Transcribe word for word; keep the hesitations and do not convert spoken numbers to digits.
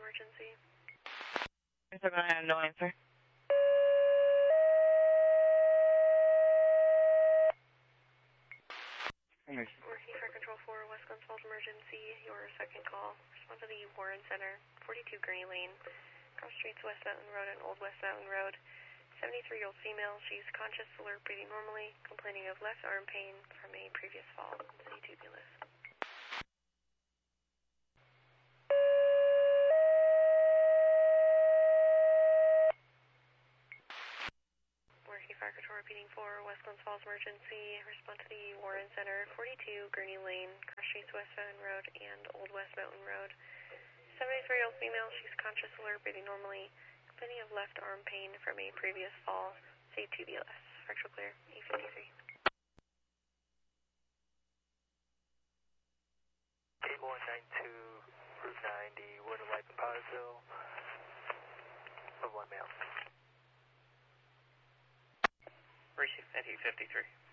emergency. Yes, I'm going to have no answer. Working Fire Control four, West Glens Falls emergency, your second call. Respond to the Warren Center, forty-two Gurney Lane, cross streets West Mountain Road and Old West Mountain Road. seventy-three-year-old female, she's conscious, alert, breathing normally, complaining of left arm pain from a previous fall. City tubulus. Working Fire Control repeating for West Glens Falls emergency. Respond to the Warren Center, forty-two Gurney Lane, cross streets West Mountain Road and Old West Mountain Road. seventy-three-year-old female, she's conscious, alert, breathing normally, complaining of left arm pain from a previous fall. Say tubulus. Fractal clear, eight fifty-three. eight one nine two, Route ninety, Wood Light in Pottersville. One male. Receive at eight fifty-three.